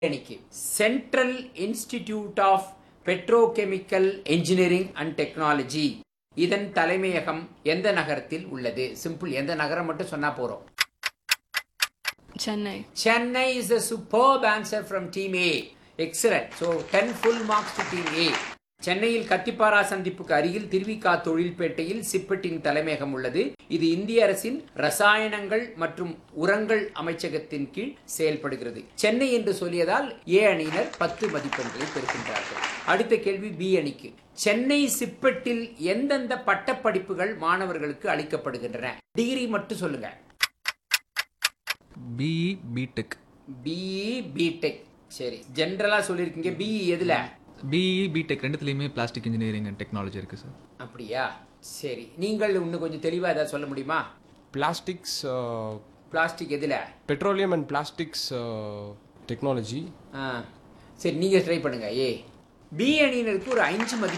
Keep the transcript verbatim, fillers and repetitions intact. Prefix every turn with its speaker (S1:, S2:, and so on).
S1: அணிக்கு central institute of petrochemical engineering and technology இதன் தலைமையகம் எந்த நகரத்தில் உள்ளது? சிம்பிள், எந்த நகரம் மட்டும் சொன்னா போறோம்.
S2: Chennai.
S1: Chennai is a superb answer from team A. Excellent. So ten full marks to team A. சென்னையில் கத்திப்பாரா சந்திப்புக்கு அருகில் திருவிகா தொழில்பேட்டையில் சிப்பெட்டின் தலைமையகம் உள்ளது. இது இந்திய அரசின் ரசாயனங்கள் மற்றும் உரங்கள் அமைச்சகத்தின் கீழ் செயல்படுகிறது. சென்னை என்று சொல்லியதால் ஏ அணியினர் பத்து மதிப்பெண்களை பெறுகின்றார்கள். அடுத்த கேள்வி பி அணிக்கு. சென்னை சிப்பெட்டில் எந்தெந்த பட்டப்படிப்புகள் மாணவர்களுக்கு அளிக்கப்படுகின்றன? டிகிரி மட்டும் சொல்லுங்க.
S3: BE BTech.
S1: BE BTech. சரி, ஜென்ரலா சொல்லிருக்கீங்க. பிஇ எதுல?
S3: BE BTech ரெண்டுத்துலையுமே plastic engineering and technology இருக்கு சார்.
S1: அப்படியா? சரி, நீங்கள் இன்னும் கொஞ்சம் தெளிவாக ஏதாவது சொல்ல முடியுமா?
S4: பிளாஸ்டிக்ஸ்,
S1: பிளாஸ்டிக் எதில்?
S4: Petroleum and plastics technology.
S1: ஆ சரி, நீங்கள் ட்ரை பண்ணுங்க. ஏ பி அணியினருக்கு ஒரு அஞ்சு மதிப்பு